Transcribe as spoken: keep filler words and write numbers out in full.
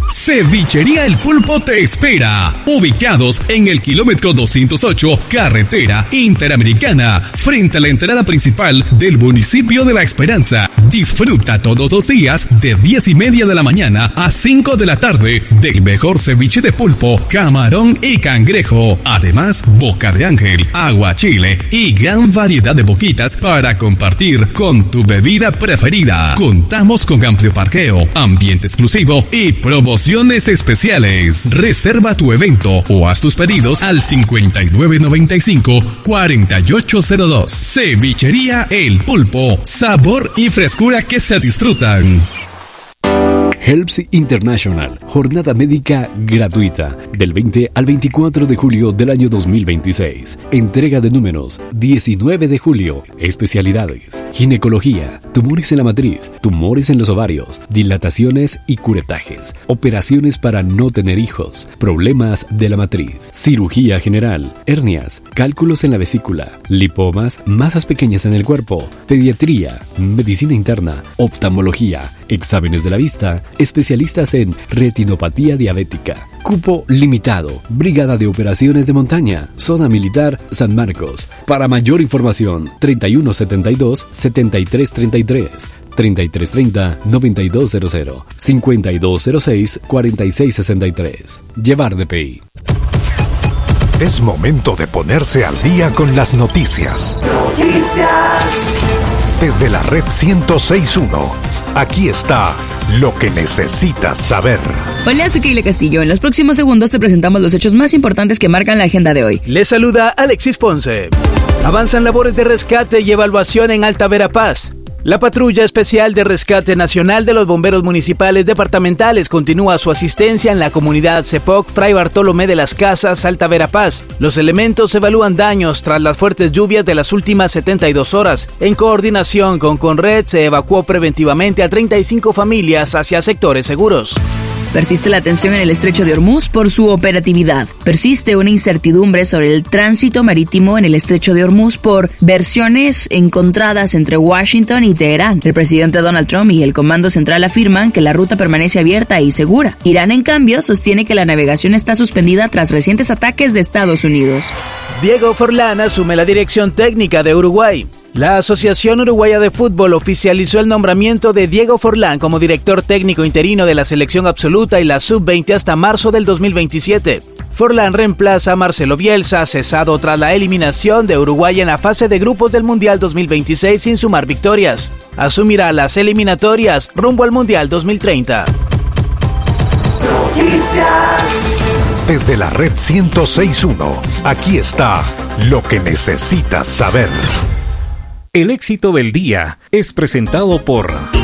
Cevichería El Pulpo te espera. Ubicados en el kilómetro doscientos ocho, carretera interamericana, frente a la entrada principal del municipio de La Esperanza. Disfruta todos los días de diez y media de la mañana a cinco de la tarde del mejor ceviche de pulpo, camarón y cangrejo. Además, boca de ángel, aguachile y gran variedad de boquitas para compartir con tu bebida preferida. Contamos con amplio parqueo, ambiente exclusivo y promociones especiales. Reserva tu evento o haz tus pedidos al cincuenta y nueve noventa y cinco, cuarenta y ocho cero dos. Cevichería El Pulpo. Sabor y frescura que se disfrutan. Helps International, jornada médica gratuita, del veinte al veinticuatro de julio del año dos mil veintiséis. Entrega de números, diecinueve de julio. Especialidades: ginecología, tumores en la matriz, tumores en los ovarios, dilataciones y curetajes, operaciones para no tener hijos, problemas de la matriz, cirugía general, hernias, cálculos en la vesícula, lipomas, masas pequeñas en el cuerpo, pediatría, medicina interna, oftalmología, exámenes de la vista, especialistas en retinopatía diabética. Cupo limitado. Brigada de Operaciones de Montaña, Zona Militar San Marcos. Para mayor información, treinta y uno setenta y dos, setenta y tres treinta y tres, treinta y tres treinta, noventa y dos cero cero, cincuenta y dos cero seis, cuarenta y seis sesenta y tres. Llevar D P I. Es momento de ponerse al día con las noticias. Noticias. Desde la red ciento seis punto uno, aquí está lo que necesitas saber. Hola, soy Keila Castillo. En los próximos segundos te presentamos los hechos más importantes que marcan la agenda de hoy. Les saluda Alexis Ponce. Avanzan labores de rescate y evaluación en Alta Verapaz. La Patrulla Especial de Rescate Nacional de los Bomberos Municipales Departamentales continúa su asistencia en la comunidad Cepoc Fray Bartolomé de las Casas, Alta Verapaz. Los elementos evalúan daños tras las fuertes lluvias de las últimas setenta y dos horas. En coordinación con Conred, se evacuó preventivamente a treinta y cinco familias hacia sectores seguros. Persiste la tensión en el estrecho de Hormuz por su operatividad. Persiste una incertidumbre sobre el tránsito marítimo en el estrecho de Hormuz por versiones encontradas entre Washington y Teherán. El presidente Donald Trump y el Comando Central afirman que la ruta permanece abierta y segura. Irán, en cambio, sostiene que la navegación está suspendida tras recientes ataques de Estados Unidos. Diego Forlán asume la dirección técnica de Uruguay. La Asociación Uruguaya de Fútbol oficializó el nombramiento de Diego Forlán como director técnico interino de la selección absoluta y la sub veinte hasta marzo del dos mil veintisiete. Forlán reemplaza a Marcelo Bielsa, cesado tras la eliminación de Uruguay en la fase de grupos del Mundial dos mil veintiséis sin sumar victorias. Asumirá las eliminatorias rumbo al Mundial dos mil treinta. Noticias. Desde la red ciento seis punto uno, aquí está lo que necesitas saber. El éxito del día es presentado por